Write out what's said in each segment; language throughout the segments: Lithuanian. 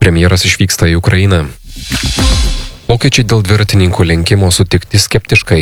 Premjeras išvyksta į Ukrainą. Vokiečiai dėl dviratininkų lenkimo sutikti skeptiškai.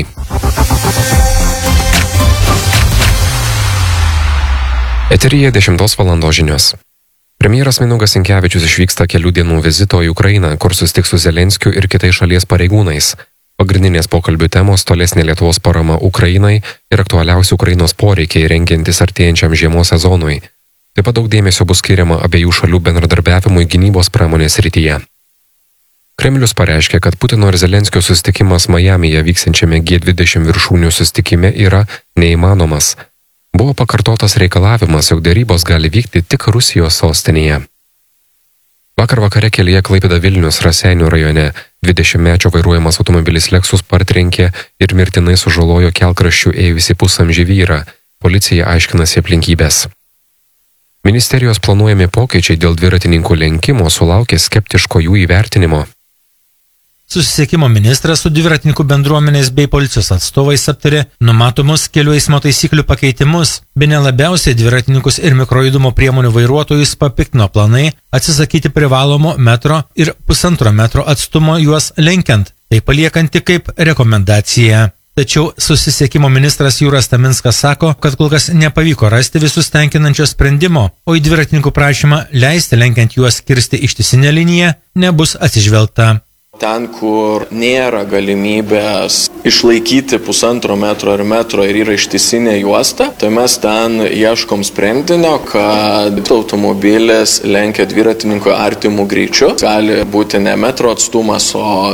Eteryje 10 valandos žinios. Premjeras Mindaugas Sinkevičius išvyksta kelių dienų vizito į Ukrainą, kur susitiks su Zelenskiu ir kitais šalies pareigūnais. Pagrindinės pokalbių temos - tolesnė Lietuvos parama Ukrainai ir aktualiausi Ukrainos poreikiai rengiantis artėjančiam žiemos sezonui. Taip pat daug dėmesio bus skiriama abiejų šalių bendradarbiavimui gynybos pramonės srityje. Kremlius pareiškė, kad Putino ir Zelenskio susitikimas Majamyje vyksiančiame G20 viršūnių susitikime yra neįmanomas. Buvo pakartotas reikalavimas, jog dėrybos gali vykti tik Rusijos sostinėje. Vakar vakare kelyje Klaipėda-Vilnius Raseinių rajone 20-mečio vairuojamas automobilis Lexus partrenkė ir mirtinai sužalojo kelkraščių ėjusi pusamžį vyrą. Policija aiškinasi aplinkybės. Ministerijos planuojami pokyčiai dėl dviratininkų lenkimo sulaukė skeptiško jų įvertinimo. Susisiekimo ministras su dviratininkų bendruomenės bei policijos atstovais aptarė numatomus kelių eismo taisyklių pakeitimus. Bene labiausiai dviratininkus ir mikrojudumo priemonių vairuotojus papiktino planai atsisakyti privalomo metro ir 1,5 metro atstumo juos lenkiant, tai paliekant tik kaip rekomendaciją. Tačiau susisiekimo ministras Jūras Taminskas sako, kad kol kas nepavyko rasti visus tenkinančio sprendimo, o į dviratininkų prašymą leisti lenkiant juos kirsti ištisinę liniją nebus atsižvelgta. Ten, kur nėra galimybės išlaikyti 1,5 metro ar metro ir yra ištisinė juosta, tai mes ten ieškom sprendinio, kad automobilis lenkia dviratininkų artimų greičiu. Gali būti ne metro atstumas, o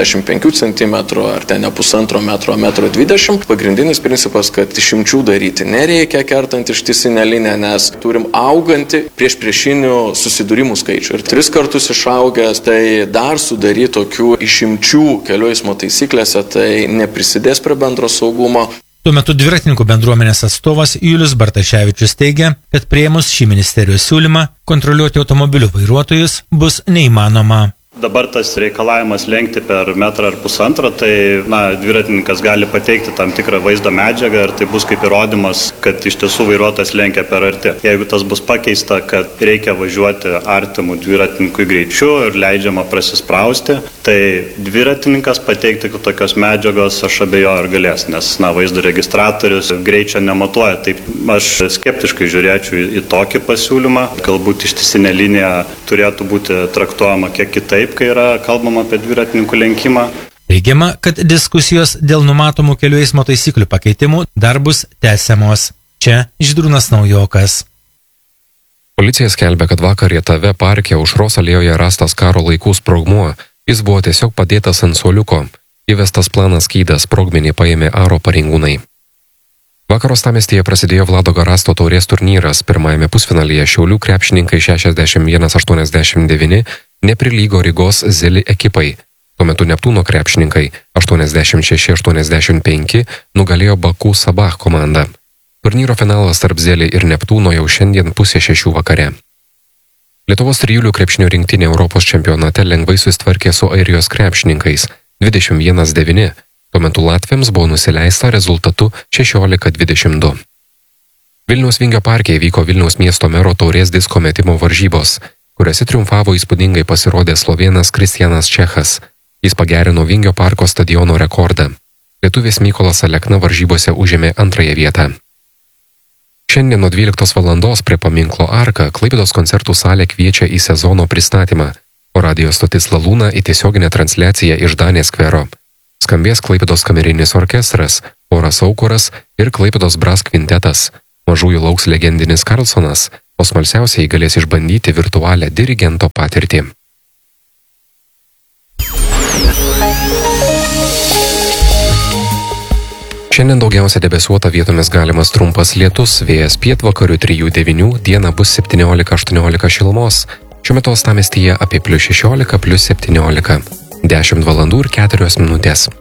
75 cm ar ten ne 1,5 metro, 1,20 m. Pagrindinis principas, kad išimčių daryti nereikia kertant ištisinę liniją, nes turim augantį priešinių susidūrimų skaičių. Ir 3 kartus išaugęs, tai dar sudaryto išimčių kelių eismo taisyklėse, tai neprisidės prie bendro saugumo. Tuo metu dviratininkų bendruomenės atstovas Julius Bartaševičius teigia, kad priėmus šį ministerijos siūlymą kontroliuoti automobilių vairuotojus bus neįmanoma. Dabar tas reikalavimas lenkti per metrą ar 1,5, tai dviratininkas gali pateikti tam tikrą vaizdo medžiagą ir tai bus kaip įrodymas, kad iš tiesų vairuotojas lenkia per arti. Jeigu tas bus pakeista, kad reikia važiuoti artimų dviratininkui greičiu ir leidžiama prasisprausti, tai dviratininkas pateikti tokios medžiagos aš abejoju ar galės, nes vaizdo registratorius greičio nematuoja. Taip aš skeptiškai žiūrėčiau į tokį pasiūlymą. Galbūt ištisinė linija turėtų būti traktuojama kiek kitaip, kai yra kalbama apie dviratininkų lenkimą. Teigiama, kad diskusijos dėl numatomų kelių eismo taisyklių pakeitimų dar bus tęsiamos. Čia Žydrūnas Naujokas. Policija skelbia, kad vakar Rietave parke Aušros alėjoje rastas karo laikų sprogmuo. Jis buvo tiesiog padėtas ant suoliuko. Įvestas planas skydas, sprogmenį paėmė aro pareigūnai. Vakar uostamiestyje prasidėjo Vlado Garasto taurės turnyras. Pirmajame pusfinalyje Šiaulių krepšininkai 61-89 neprilygo Rygos Zeli ekipai. Tuo metu Neptūno krepšininkai 86-85 nugalėjo Baku Sabah komandą. Turnyro finalas tarp Zeli ir Neptūno jau šiandien 5:30 vakare. Lietuvos trijulių krepšinio rinktinė Europos čempionate lengvai susitvarkė su Airijos krepšininkais 21-9. Tuo metu latviams buvo nusileista rezultatu 16-22. Vilniaus Vingio parke įvyko Vilniaus miesto mero taurės disko metimo varžybos, kuriuose triumfavo įspūdingai pasirodęs slovėnas Kristianas Čechas. Jis pagerino Vingio parko stadiono rekordą. Lietuvis Mykolas Alekna varžybose užėmė 2. vietą. Šiandien nuo 12 valandos prie paminklo Arka Klaipėdos koncertų salė kviečia į sezono pristatymą, o radijo stotis Lalūna į tiesioginę transliaciją iš Danės skvero. Skambės Klaipėdos kamerinis orkestras, Oras Aukuras ir Klaipėdos Brass kvintetas. Mažųjų lauks legendinis Karlsonas, o smalsiausiai galės išbandyti virtualią dirigento patirtį. Šiandien daugiausia debesuota, vietomis galimas trumpas lietus, vėjas pietvakarių 3-9, dieną bus 17-18 šilumos. Šiuo metu uostamiestyje apie +16, +17. 10 valandų ir 4 minutės.